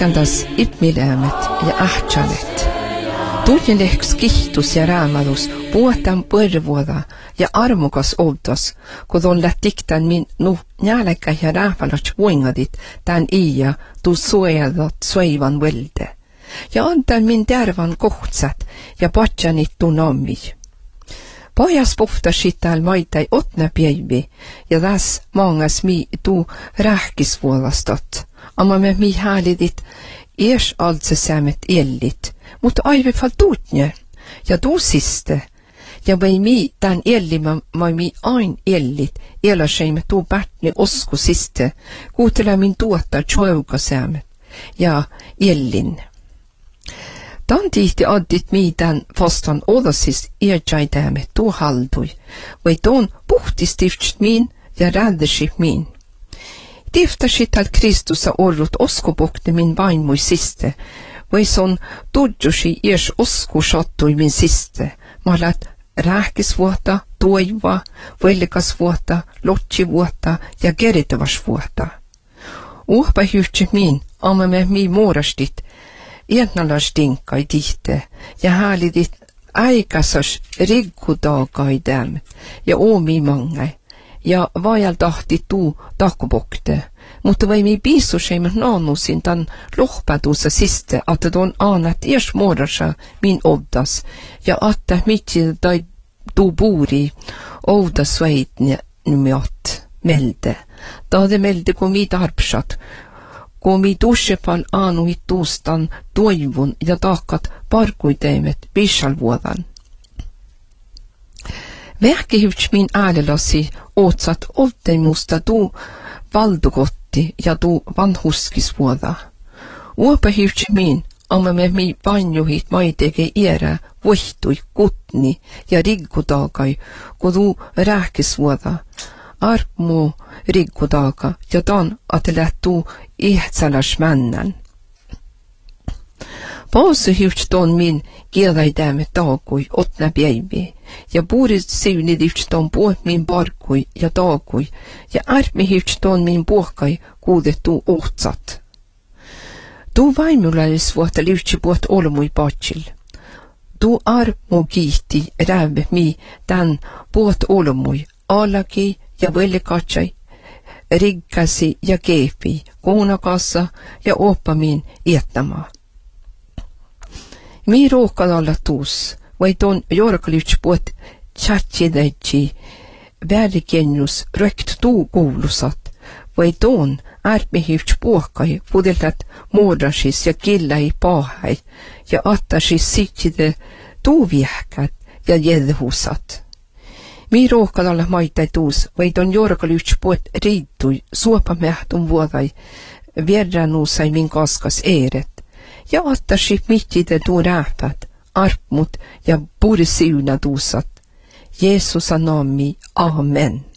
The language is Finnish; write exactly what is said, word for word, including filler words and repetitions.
Kandas ipmilämät ja ahtsalet. Tuutjen lehks kihtus ja raamalus puhutaan põrvuoda ja armukas outas, kun on lähtiktan min nu njälekkä ja raapalat vuingadit tämän iä tuu suojadat suivan velde. Ja antan min tervan kohtsat ja patjanit tuu nammi. Pojas puhtas sital maitai otna päivi ja tässä mangas mi tuu rähkisvuolastot. Amma me mi häälidit ees altse säämet ellit, mutta aive faltuutne ja tuu siste. Ja vai mi tän ellimä mai mi ain ellit, elaseimme tuu pätni osku siste, kuutela min tuottaa tjouka säämet ja ellin. Tän tihti addit mi tän fastan odasis erjäidämme tuu haldui, vai tuon puhtistifts min ja räddersip min. Tiftasit al Kristusa orrut oskopokne min vaimui siste, vai son tudjusi ees osku sattui min siste, malat rääkisvuota, toiva, vellikasvuota, lotsivuota ja keritavasvuota. Uhpa hyhtsi min, amma me mi muorastit, etnalas dinkai tihte, ja häälidit aikasas riggudagai däm, ja oomi mangai. Ja vajal tahti tuu takopokte, mutta vai mi piissuseimme naanusin tämän lohpätuussa siste, että tuon aanat ees muodossa min oddas, ja että mitsi tai tuu puuri oudas väitne nymiat melde. Taade melde kun mi tarpsat, kun mi tussepal aanuhit tuustan toivun ja tahkat parkuiteimet pissalvuodan. Vähkihyvts min äälelassi otsat olteimusta tuu valdukotti ja tuu vanhuskisvuoda. Uopahyvts min, amma me mi vanjuhit maitege erä vohtui kutni ja riggudagai, kun tuu rääkisvuoda. Armu riggudaga ja tan atelät tuu ihtsalas männän. Paasuhyvts ton min kielaidämme taakui otna päivi, ja puurit siunidivts ton puot min parkui ja taakui, ja ärmihyvts ton min puhkai kuudettu ohtsat. Tuu vaimulais vuotta livtsi puot olmui patsil. Tuu armu kiihti rääve mi tän puot olmui, alaki ja velikatsai, riggasi ja keepi, kuunakassa ja oppamin ettämaa. Mi råkade alla tuus, vai ton jorkalyts puot tjatjideitsi, värikennus rökt tuu kuulusat, vai ton ärmihyvts puhkai pudeltat muodasis ja killai paahai, ja attasis sitside tuu viehkät ja jedhusat. Mi råkade alla maitai tuus, vai ton jorkalyts puot riittui suopamähtun vuodai, vierranusai min kaskas eeret. Ja attasip mittide tuu rääpät, arpmut ja puri siuna tuusat. Jeesusa nami, amen.